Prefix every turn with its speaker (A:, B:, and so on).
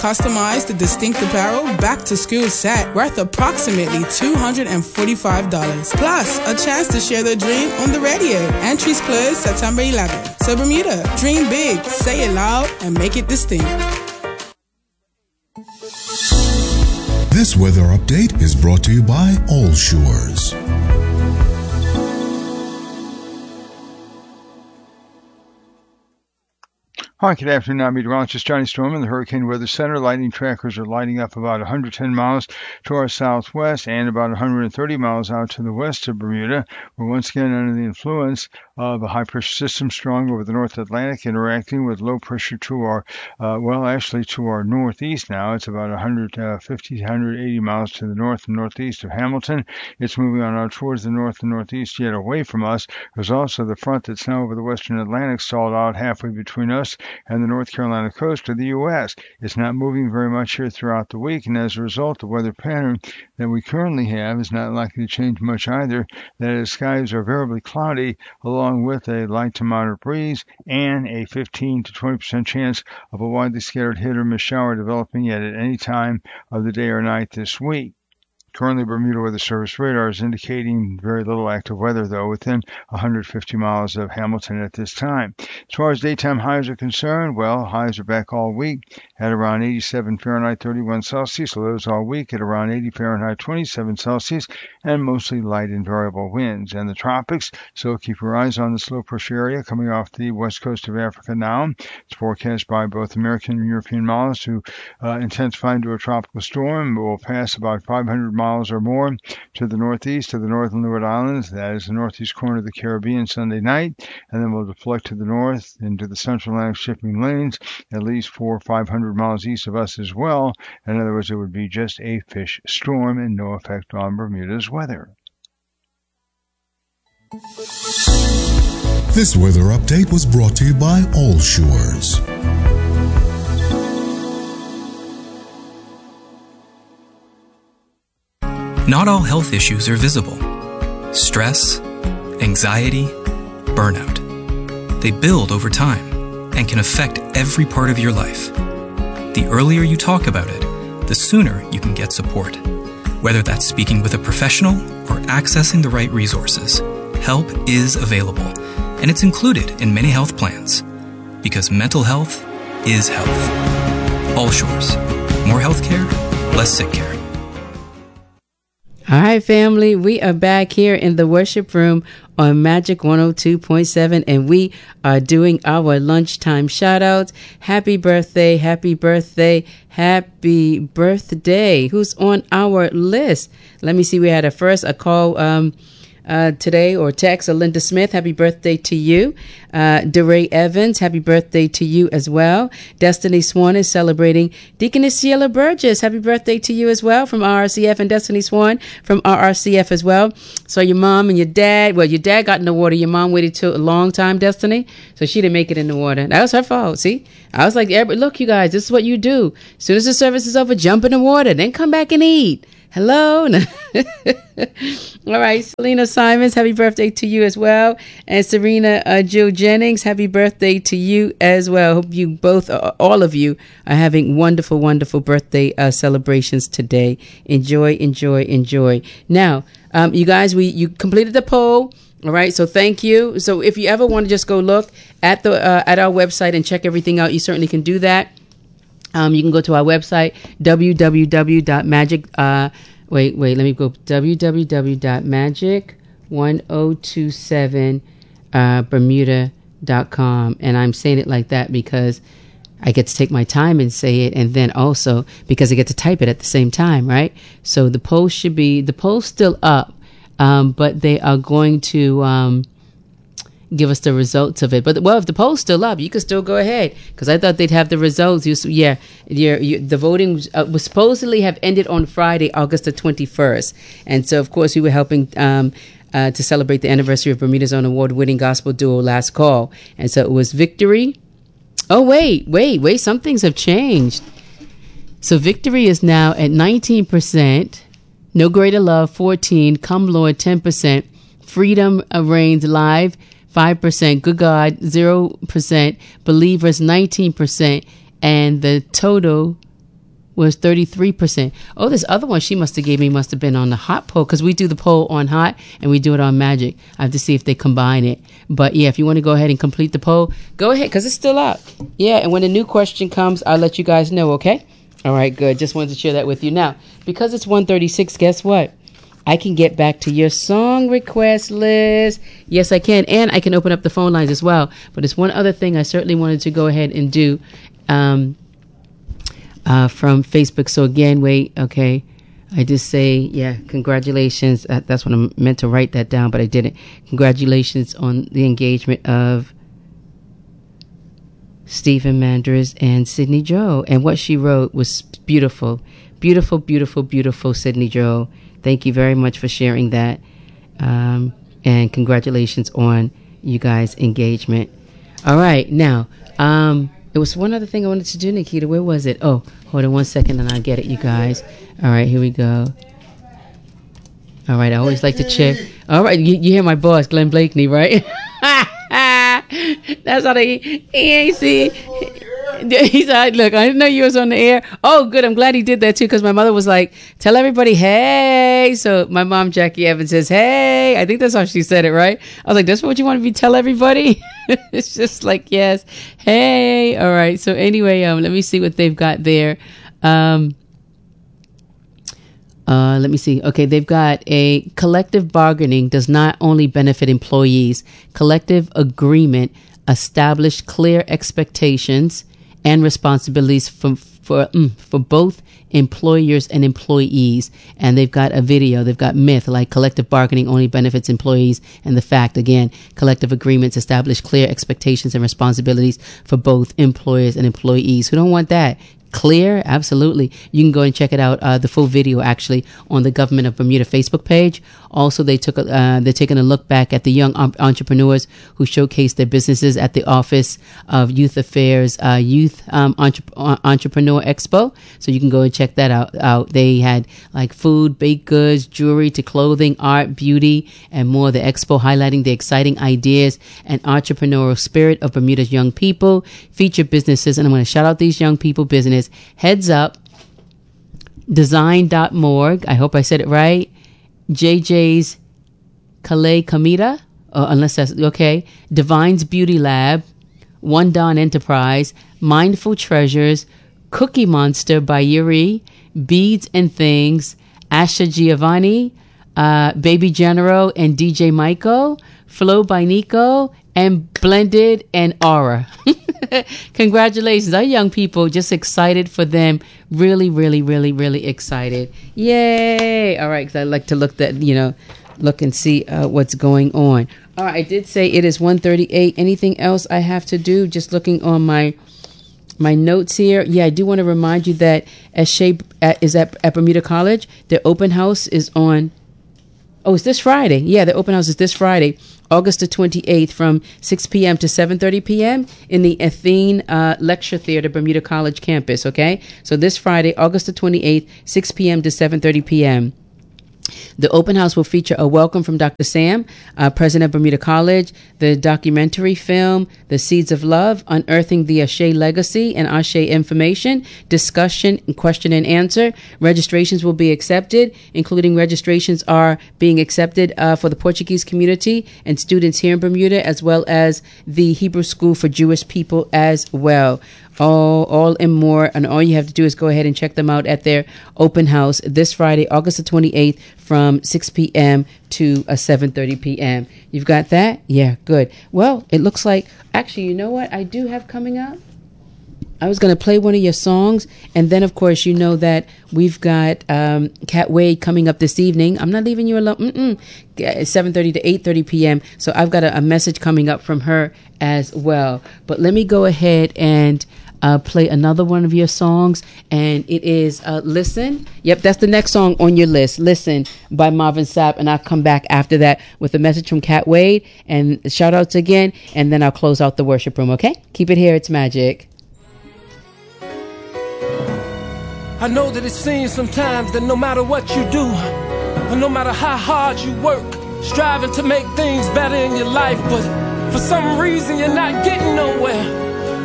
A: Customize the distinct apparel back-to-school set worth approximately $245. Plus, a chance to share their dream on the radio. Entries close September 11th. So Bermuda, dream big, say it loud, and make it distinct.
B: This weather update is brought to you by All Shores.
C: Hi, good afternoon. I'm meteorologist Johnny Storm in the Hurricane Weather Center. Lightning trackers are lighting up about 110 miles to our southwest and about 130 miles out to the west of Bermuda. We're once again under the influence of a high-pressure system strong over the North Atlantic, interacting with low pressure to our, to our northeast now. It's about 150 to 180 miles to the north and northeast of Hamilton. It's moving on out towards the north and northeast, yet away from us. There's also the front that's now over the western Atlantic, stalled out halfway between us and the North Carolina coast of the U.S. It's not moving very much here throughout the week, and as a result, the weather pattern that we currently have is not likely to change much either. That is, skies are variably cloudy, along with a light to moderate breeze and a 15 to 20% chance of a widely scattered hit or miss shower developing at any time of the day or night this week. Currently, Bermuda Weather Service radar is indicating very little active weather, though, within 150 miles of Hamilton at this time. As far as daytime highs are concerned, well, highs are back all week at around 87 Fahrenheit, 31 Celsius, lows all week at around 80 Fahrenheit, 27 Celsius, and mostly light and variable winds. And the tropics, so keep your eyes on this low pressure area coming off the west coast of Africa now. It's forecast by both American and European models to intensify into a tropical storm. It will pass about 500 miles or more to the northeast of the Northern Leeward Islands. That is the northeast corner of the Caribbean Sunday night, and then will deflect to the north into the central Atlantic shipping lanes, at least 400 or 500 miles east of us as well. In other words, it would be just a fish storm and no effect on Bermuda's weather.
B: This weather update was brought to you by All Shores.
D: Not all health issues are visible. Stress, anxiety, burnout. They build over time and can affect every part of your life. The earlier you talk about it, the sooner you can get support. Whether that's speaking with a professional or accessing the right resources, help is available, and it's included in many health plans. Because mental health is health. All Shores. More healthcare, less sick care.
E: All right, family, we are back here in the worship room on Magic 102.7, and we are doing our lunchtime shout outs. Happy birthday, happy birthday, happy birthday. Who's on our list? Let me see. We had a call today or text. Linda Smith, happy birthday to you. DeRay Evans, happy birthday to you as well. Destiny Swan is celebrating. Deaconess Sheila Burgess, happy birthday to you as well from RRCF, and Destiny Swan from RRCF as well. So your mom and your dad, well, your dad got in the water. Your mom waited till a long time, Destiny, so she didn't make it in the water. That was her fault. See, I was like, look, you guys, this is what you do. As soon as the service is over, jump in the water, then come back and eat. Hello. All right. Selena Simons, happy birthday to you as well. And Serena Jill Jennings, happy birthday to you as well. Hope you both, all of you, are having wonderful, wonderful birthday celebrations today. Enjoy, enjoy, enjoy. Now, you guys, you completed the poll. All right. So thank you. So if you ever want to just go look at at our website and check everything out, you certainly can do that. You can go to our website, www.magic1027bermuda.com. And I'm saying it like that because I get to take my time and say it, and then also because I get to type it at the same time, right? So the poll's still up, but they are going to give us the results of it. But if the poll's still up, you can still go ahead, because I thought they'd have the results. The voting was supposedly have ended on Friday, August the 21st. And so, of course, we were helping to celebrate the anniversary of Bermuda's own award-winning gospel duo, Last Call. And so it was Victory. Oh, wait, some things have changed. So Victory is now at 19%, No Greater Love 14%, Come Lord 10%, Freedom Reigns Live 5%, Good God 0%, Believers 19%, and the total was 33%. Oh, this other one she must have gave me must have been on the hot poll, because we do the poll on hot and we do it on magic. I have to see if they combine it. But yeah, if you want to go ahead and complete the poll, go ahead, because it's still up. Yeah, and when a new question comes, I'll let you guys know, okay? All right, good. Just wanted to share that with you. Now, because it's 1:36, guess what? I can get back to your song request list. Yes, I can. And I can open up the phone lines as well. But it's one other thing I certainly wanted to go ahead and do from Facebook. So again, wait, okay. I just say, yeah, congratulations. That's what I meant to write that down, but I didn't. Congratulations on the engagement of Stephen Mandras and Sydney Joe. And what she wrote was beautiful. Beautiful, beautiful, beautiful, Sydney Joe. Thank you very much for sharing that. And congratulations on you guys' engagement. All right. Now, it was one other thing I wanted to do, Nikita. Where was it? Oh, hold on one second and I'll get it, you guys. All right. Here we go. All right. I always like to check. All right. You hear my boss, Glenn Blakeney, right? That's how he ain't see. He said, look, I didn't know you was on the air. Oh, good. I'm glad he did that, too, because my mother was like, tell everybody, hey. So my mom, Jackie Evans, says, hey. I think that's how she said it, right? I was like, that's what you want to be, tell everybody? It's just like, yes. Hey. All right. So anyway, let me see what they've got there. Let me see. Okay, they've got a collective bargaining does not only benefit employees. Collective agreement establish clear expectations and responsibilities for both employers and employees. And they've got a video. They've got myth, like collective bargaining only benefits employees. And the fact, again, collective agreements establish clear expectations and responsibilities for both employers and employees. Who don't want that? Clear? Absolutely. You can go and check it out. The full video actually on the Government of Bermuda Facebook page. Also, they're taking a look back at the young entrepreneurs who showcased their businesses at the Office of Youth Affairs Youth Entrepreneur Expo. So you can go and check that out. They had like food, baked goods, jewelry to clothing, art, beauty, and more. The expo highlighting the exciting ideas and entrepreneurial spirit of Bermuda's young people. Featured businesses, and I'm going to shout out these young people business. Heads Up, Design.morg, I hope I said it right, JJ's Calais Comida, unless that's okay, Divine's Beauty Lab, One Dawn Enterprise, Mindful Treasures, Cookie Monster by Yuri, Beads and Things, Asha Giovanni, Baby Genero and DJ Michael, Flow by Nico, and Blended and Aura. Congratulations. Our young people, just excited for them. Really, really, really, really excited. Yay. All right. Because I like to look and see what's going on. All right. I did say it is 1:38. Anything else I have to do? Just looking on my notes here. Yeah, I do want to remind you that as Shea is at Bermuda College, their open house is on. Oh, it's this Friday. Yeah, the open house is this Friday, August the 28th from 6 p.m. to 7:30 p.m. in the Athene Lecture Theater, Bermuda College campus, okay? So this Friday, August the 28th, 6 p.m. to 7:30 p.m. The open house will feature a welcome from Dr. Sam, president of Bermuda College, the documentary film, The Seeds of Love, Unearthing the Ashe Legacy and Ashe Information, discussion, question and answer. Registrations will be accepted, including registrations are being accepted for the Portuguese community and students here in Bermuda, as well as the Hebrew School for Jewish people as well. All and more, and all you have to do is go ahead and check them out at their open house this Friday, August the 28th from 6 p.m. to 7:30 p.m. You've got that? Yeah, good. Well, it looks like, actually, you know what I do have coming up? I was going to play one of your songs, and then, of course, you know that we've got Kat Wade coming up this evening. I'm not leaving you alone. 7:30 to 8:30 p.m., so I've got a message coming up from her as well. But let me go ahead and play another one of your songs, and it is Listen. Yep, that's the next song on your list, Listen by Marvin Sapp, and I'll come back after that with a message from Kat Wade and shout outs again, and then I'll close out the worship room, okay? Keep it here, it's magic.
F: I know that it seems sometimes that no matter what you do, or no matter how hard you work, striving to make things better in your life, but for some reason you're not getting nowhere.